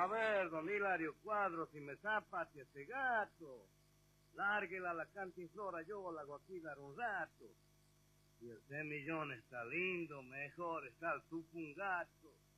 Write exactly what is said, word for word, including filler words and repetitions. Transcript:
A ver, don Hilario Cuadro, si me zapate ese gato, lárguela a la cantinflora, yo la hago aquí dar un rato. Si el semillón está lindo, mejor está el tupungato.